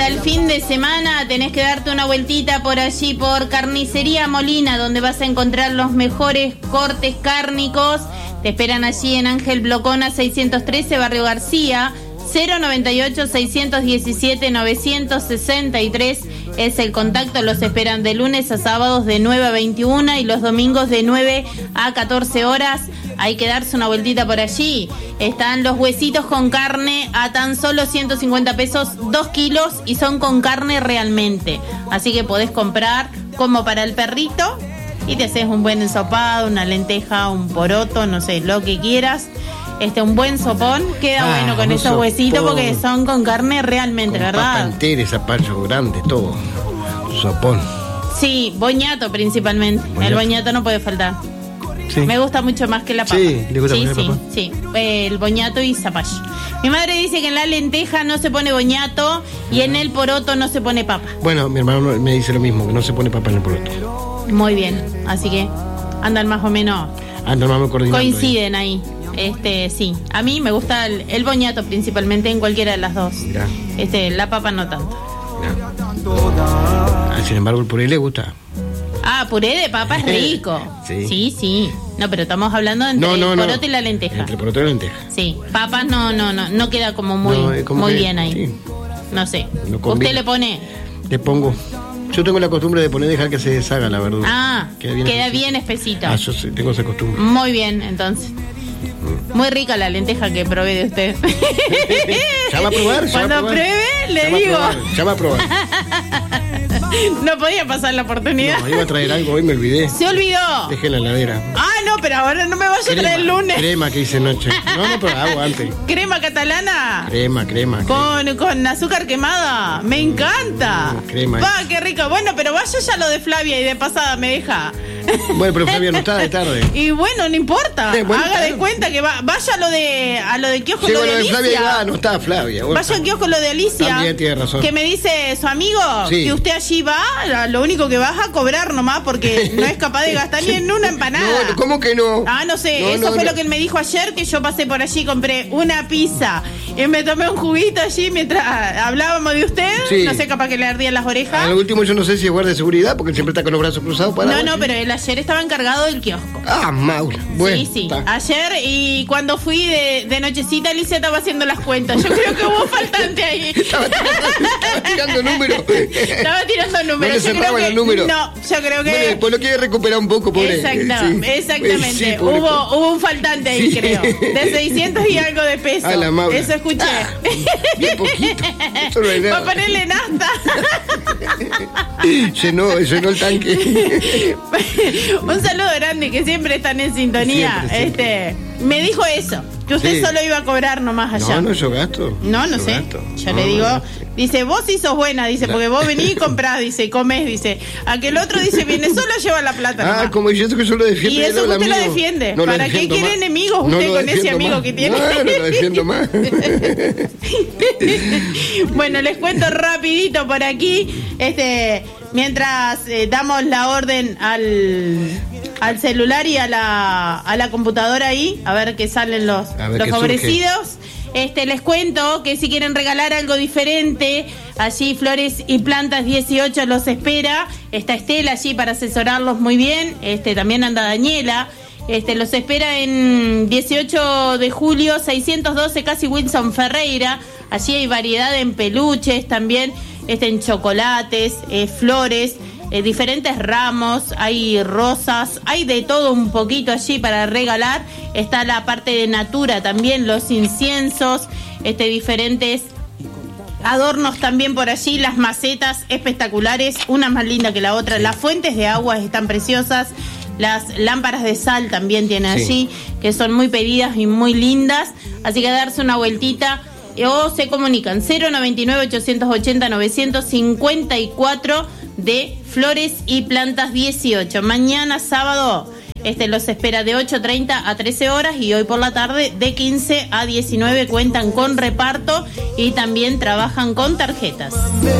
para el fin de semana tenés que darte una vueltita por allí por Carnicería Molina, donde vas a encontrar los mejores cortes cárnicos. Te esperan allí en Ángel Blocona 613, Barrio García. 098-617-963 es el contacto. Los esperan de lunes a sábados de 9 a 21 y los domingos de 9 a 14 horas. Hay que darse una vueltita por allí. Están los huesitos con carne a tan solo 150 pesos, 2 kilos, y son con carne realmente. Así que podés comprar como para el perrito y te haces un buen ensopado, una lenteja, un poroto, no sé, lo que quieras. Un buen sopón queda bueno con esos huesitos porque son con carne realmente, con ¿verdad? Papa entera, zapallo grande, todo. Sopón. Sí, boñato principalmente. Boñato. El boñato no puede faltar. Sí. Me gusta mucho más que la papa. Sí, ¿le gusta la papa? Sí, el boñato y zapallo. Mi madre dice que en la lenteja no se pone boñato y en el poroto no se pone papa. Bueno, mi hermano me dice lo mismo, que no se pone papa en el poroto. Muy bien, así que andan más o menos coordinando. Coinciden ahí. Sí, a mí me gusta el boñato principalmente en cualquiera de las dos. Mirá. La papa no tanto. Sin embargo, el puré le gusta. Puré de papa es rico. Sí. No, pero estamos hablando entre el poroto y la lenteja. Entre el poroto y la lenteja. Sí, papas no queda como muy bien ahí. Sí. No sé. ¿Usted le pone? Le pongo. Yo tengo la costumbre de dejar que se deshaga la verdura. Queda bien espesito. Yo sí, tengo esa costumbre. Muy bien, entonces. Muy rica la lenteja que probé de usted. Ya va a probar. Cuando pruebe, le digo. Ya va a probar. No podía pasar la oportunidad. No, iba a traer algo, hoy me olvidé. Se olvidó. Dejé en la heladera. No, pero ahora no me vaya a traer el lunes. Crema que hice noche. No, pero hago antes. ¿Crema catalana? Crema. Con azúcar quemada. Me encanta. Crema. Qué rico. Bueno, pero vaya ya lo de Flavia y de pasada me deja. Bueno, pero Flavia no está de tarde. Y bueno, no importa. Haga de cuenta que vaya a lo de kiosco, lo de Alicia. Flavia, no está Flavia. Vaya al kiosco lo de Alicia. También tiene razón. Que me dice su amigo que usted allí va, lo único que vas a cobrar nomás porque no es capaz de gastar ni en una empanada. No, ¿cómo que no? No sé, eso fue lo que él me dijo ayer, que yo pasé por allí, compré una pizza y me tomé un juguito allí mientras hablábamos de usted. Sí. No sé, capaz que le ardían las orejas. Al último yo no sé si es guardia de seguridad porque él siempre está con los brazos cruzados para. No, pero él ayer estaba encargado del kiosco. Maula. Bueno, sí. Ayer, y cuando fui de nochecita, Alicia estaba haciendo las cuentas. Yo creo que hubo faltante ahí. Estaba tirando números. No le cerraban el número. No, yo creo que. Bueno, después lo quiere recuperar un poco, pobre. Exactamente. Sí, hubo un faltante ahí, creo. De 600 y algo de pesos. Eso escuché. Bien poquito. Para ponerle nafta. Llenó el tanque. Un saludo grande, que siempre están en sintonía. Siempre. Me dijo eso, que usted solo iba a cobrar nomás allá. No, yo gasto. No sé. Gasto. Yo le digo, dice, vos sí sos buena, dice, porque vos venís y comprás, dice, y comés, dice. Aquel otro dice, viene solo, lleva la plata nomás. Como diciendo que yo lo defiendo. Y eso usted lo defiende. ¿Para qué quiere enemigos usted con ese amigo más que tiene? No lo defiendo más. Bueno, les cuento rapidito por aquí, mientras damos la orden al celular y a la computadora ahí, a ver qué salen los favorecidos. Les cuento que si quieren regalar algo diferente, allí Flores y Plantas 18 los espera. Está Estela allí para asesorarlos muy bien. También anda Daniela. Los espera en 18 de julio, 612, casi Wilson Ferreira. Allí hay variedad en peluches también, en chocolates, flores, diferentes ramos, hay rosas, hay de todo un poquito allí para regalar. Está la parte de Natura también, los inciensos, diferentes adornos también por allí, las macetas espectaculares, una más linda que la otra. Las fuentes de agua están preciosas. Las lámparas de sal también tienen allí, que son muy pedidas y muy lindas. Así que darse una vueltita o se comunican 099-880-954 de Flores y Plantas 18. Mañana sábado los espera de 8:30 a 13 horas y hoy por la tarde de 15 a 19 cuentan con reparto y también trabajan con tarjetas.